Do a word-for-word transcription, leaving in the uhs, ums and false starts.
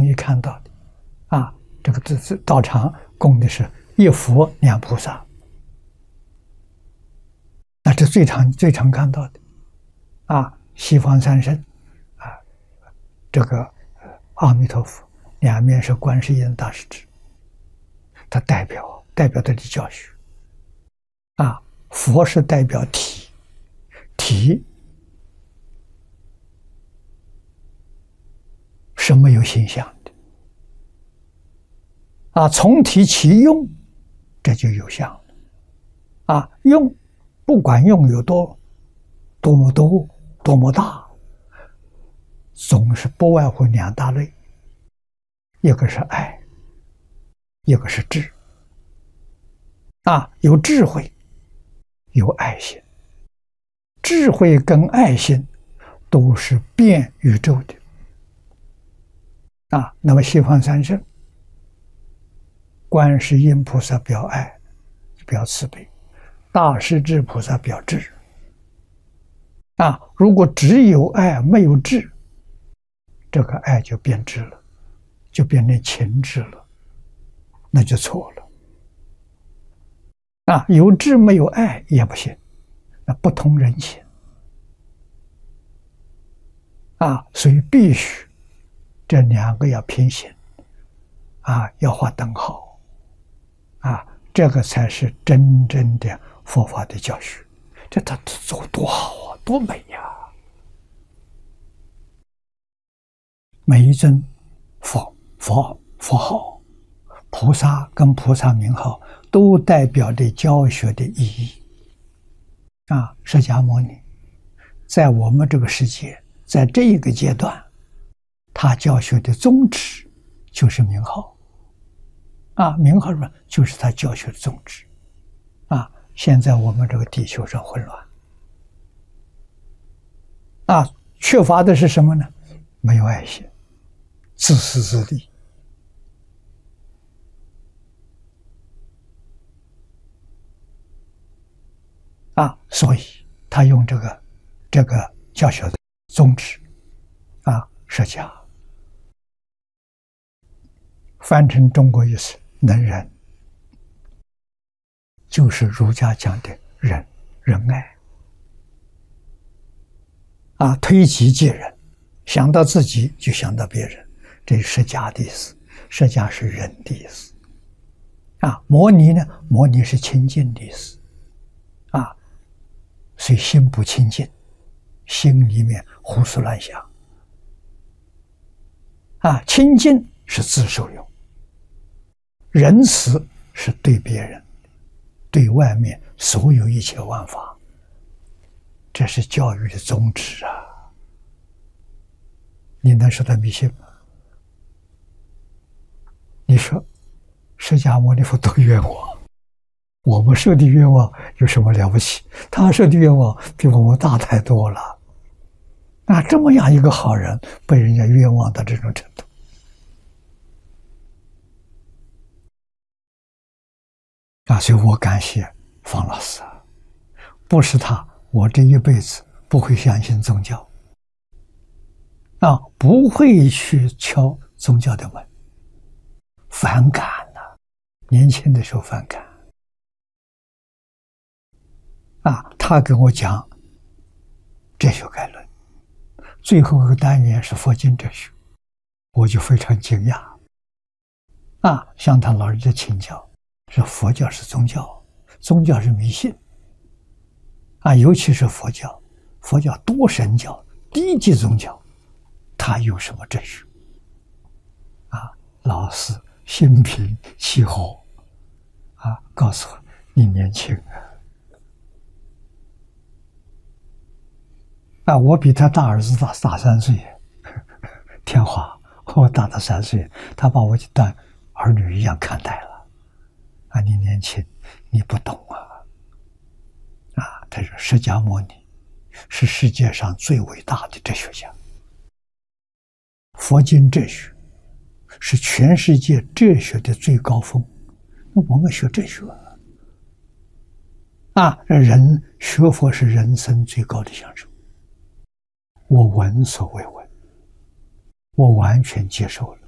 易看到的。啊，这个这这道场供的是一佛两菩萨，那这最常最常看到的。啊，西方三圣，啊，这个阿弥陀佛，两面是观世音大势至，它代表代表的教学。啊，佛是代表体，体是没有形象的。啊，从体起用，这就有相了。啊，用不管用有多多么多多么大，总是不外乎两大类，一个是爱，一个是智。啊，有智慧，有爱心。智慧跟爱心都是遍宇宙的。啊，那么西方三圣，观世音菩萨表爱，表慈悲；大势至菩萨表智。啊，如果只有爱没有智，这个爱就变质了，就变成情智了，那就错了。啊，有智没有爱也不行，那不通人情。啊，所以必须这两个要平行，啊，要画等号，啊，这个才是真正的佛法的教学。这他做多好啊，多美呀！每一尊佛佛佛号、菩萨跟菩萨名号，都代表着教学的意义。啊，释迦牟尼在我们这个世界，在这一个阶段，他教学的宗旨就是名号。啊，名号呢，就是他教学的宗旨。啊，现在我们这个地球上混乱，啊，缺乏的是什么呢？没有爱心，自私自利。啊，所以他用这个这个教学的宗旨，啊，释迦翻成中国意思，能仁，就是儒家讲的仁仁爱。啊，推己及人，想到自己就想到别人，这是释迦的意思。释迦是仁的意思。啊，摩尼呢？摩尼是清净的意思。啊，所以心不清净，心里面胡思乱想。啊，清净是自受用，仁慈是对别人，对外面所有一切万法。这是教育的宗旨啊！你能说他迷信吗？你说释迦牟尼佛多冤枉，我们受的冤枉有什么了不起？他受的冤枉比我们大太多了。那这么样一个好人，被人家冤枉到这种程度，啊！所以我感谢方老师啊，不是他，我这一辈子不会相信宗教，啊，不会去敲宗教的门，反感呐、啊，年轻的时候反感。啊，他跟我讲哲学概论，最后一个单元是佛经哲学，我就非常惊讶。啊，向他老人家请教，说佛教是宗教，宗教是迷信。啊，尤其是佛教，佛教多神教、低级宗教，它有什么哲学？啊，老师心平气和，啊，告诉我你年轻啊。啊，我比他大儿子大大三岁，天华，我大他三岁，他把我就当儿女一样看待了。啊，你年轻，你不懂啊。啊，他说释迦牟尼是世界上最伟大的哲学家，佛经哲学是全世界哲学的最高峰。那我们学哲学啊，人学佛是人生最高的享受。我闻所未闻，我完全接受了。